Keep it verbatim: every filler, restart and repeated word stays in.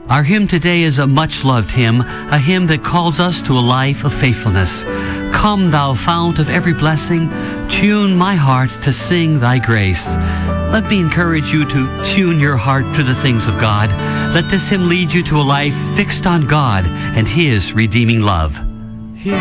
Our hymn today is a much-loved hymn, a hymn that calls us to a life of faithfulness. Come, thou fount of every blessing, tune my heart to sing thy grace. Let me encourage you to tune your heart to the things of God. Let this hymn lead you to a life fixed on God and His redeeming love.